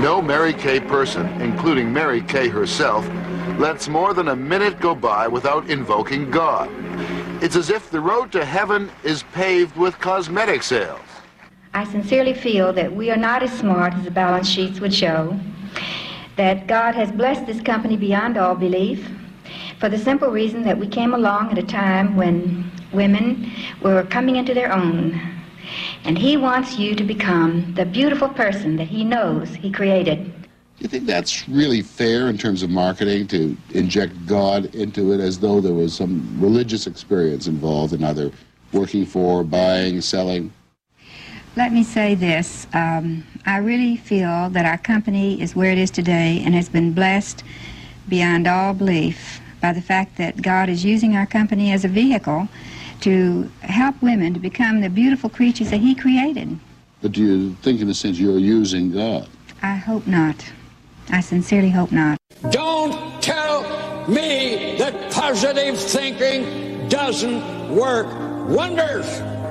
No Mary Kay person, including Mary Kay herself, lets more than a minute go by without invoking God. It's as if the road to heaven is paved with cosmetic sales. I sincerely feel that we are not as smart as the balance sheets would show, that God has blessed this company beyond all belief, for the simple reason that we came along at a time when women were coming into their own. And he wants you to become the beautiful person that he knows he created. Do you think that's really fair in terms of marketing, to inject God into it as though there was some religious experience involved in either working for, buying, selling? Let me say this. I really feel that our company is where it is today and has been blessed beyond all belief by the fact that God is using our company as a vehicle to help women to become the beautiful creatures that he created. But do you think, in a sense, you're using God? I hope not. I sincerely hope not. Don't tell me that positive thinking doesn't work wonders.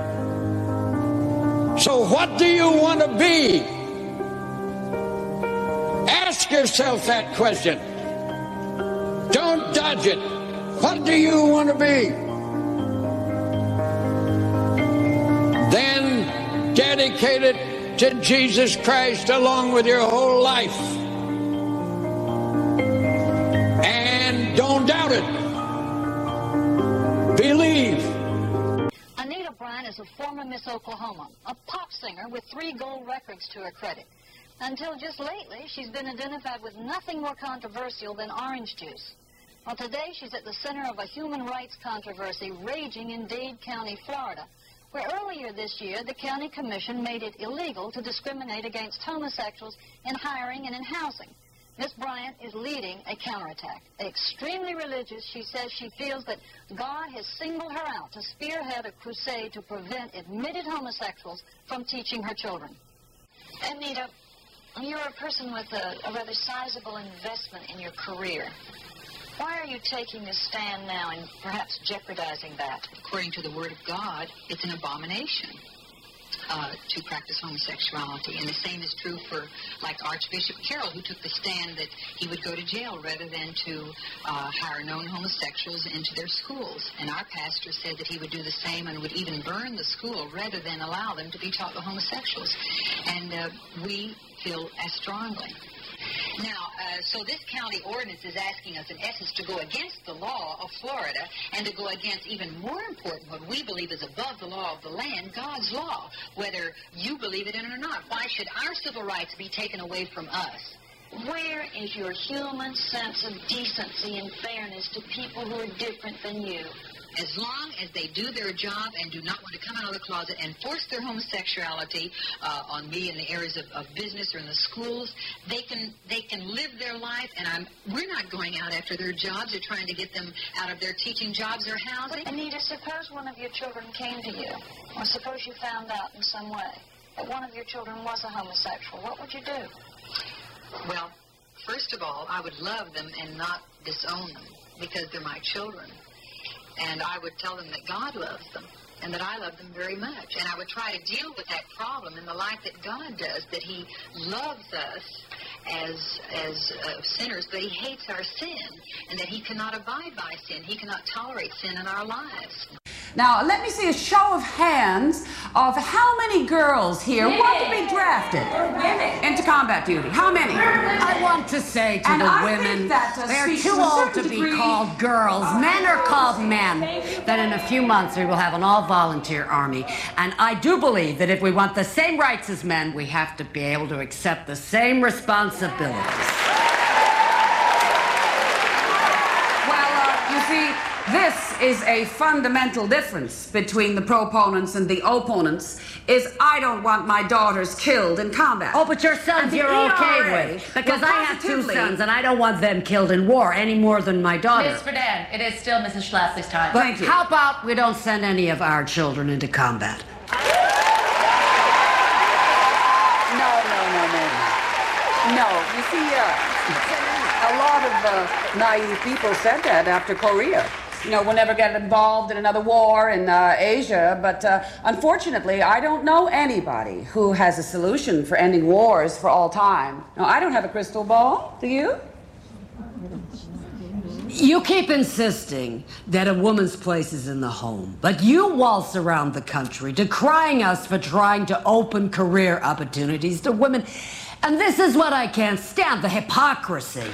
So what do you want to be? Ask yourself that question. Don't dodge it. What do you want to be? Then dedicate it to Jesus Christ along with your whole life. And don't doubt it. Believe. Anita Bryant is a former Miss Oklahoma, a pop singer with 3 gold records to her credit. Until just lately, she's been identified with nothing more controversial than orange juice. Well, today she's at the center of a human rights controversy raging in Dade County, Florida, where earlier this year the county commission made it illegal to discriminate against homosexuals in hiring and in housing. Miss Bryant is leading a counterattack. Extremely religious, she says she feels that God has singled her out to spearhead a crusade to prevent admitted homosexuals from teaching her children. Anita, you're a person with a rather sizable investment in your career. Why are you taking this stand now and perhaps jeopardizing that? According to the Word of God, it's an abomination to practice homosexuality. And the same is true for, like, Archbishop Carroll, who took the stand that he would go to jail rather than to hire known homosexuals into their schools. And our pastor said that he would do the same and would even burn the school rather than allow them to be taught with homosexuals. And we feel as strongly. Now, so this county ordinance is asking us, in essence, to go against the law of Florida and to go against, even more important, what we believe is above the law of the land, God's law, whether you believe it in or not. Why should our civil rights be taken away from us? Where is your human sense of decency and fairness to people who are different than you? As long as they do their job and do not want to come out of the closet and force their homosexuality on me in the areas of business or in the schools, they can live their life, and we're not going out after their jobs or trying to get them out of their teaching jobs or housing. Anita, suppose one of your children came to you, or suppose you found out in some way that one of your children was a homosexual. What would you do? Well, first of all, I would love them and not disown them because they're my children. And I would tell them that God loves them and that I love them very much. And I would try to deal with that problem in the light that God does, that he loves us as sinners, but he hates our sin, and that he cannot abide by sin. He cannot tolerate sin in our lives. Now, let me see a show of hands of how many girls here want to be drafted into combat duty. How many? I want to say to the women, they're too old to be called girls. Men are called men. That in a few months we will have an all-volunteer army. And I do believe that if we want the same rights as men, we have to be able to accept the same responsibilities. Well, you see, this is a fundamental difference between the proponents and the opponents, is I don't want my daughters killed in combat. Oh, but your sons you're okay with. Because I have 2 sons, and I don't want them killed in war any more than my daughter. Miss Friedan, it is still Mrs. Schlafly's time. Thank you. How about we don't send any of our children into combat? No, you see, a lot of naive people said that after Korea. we'll never get involved in another war in Asia, but unfortunately, I don't know anybody who has a solution for ending wars for all time. No, I don't have a crystal ball. Do you? You keep insisting that a woman's place is in the home, but you waltz around the country decrying us for trying to open career opportunities to women. And this is what I can't stand, the hypocrisy.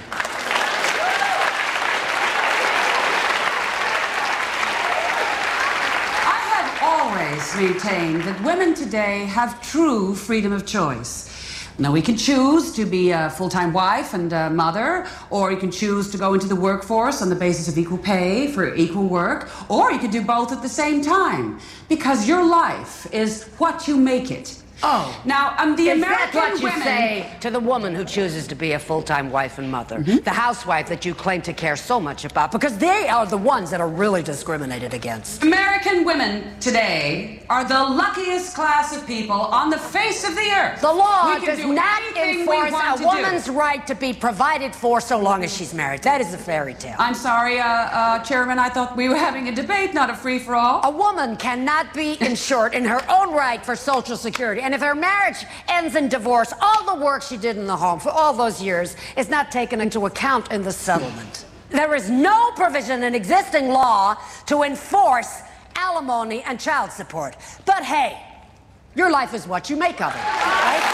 I have always maintained that women today have true freedom of choice. Now, we can choose to be a full-time wife and a mother, or you can choose to go into the workforce on the basis of equal pay for equal work, or you can do both at the same time, because your life is what you make it. Oh. Now, the American Is that what you women... say to the woman who chooses to be a full-time wife and mother? Mm-hmm. The housewife that you claim to care so much about, because they are the ones that are really discriminated against. American women today are the luckiest class of people on the face of the earth. The law does not enforce a woman's right to be provided for so long as she's married. That is a fairy tale. I'm sorry, Chairman, I thought we were having a debate, not a free-for-all. A woman cannot be insured in her own right for Social Security. And if her marriage ends in divorce, all the work she did in the home for all those years is not taken into account in the settlement. There is no provision in existing law to enforce alimony and child support. But hey, your life is what you make of it, right?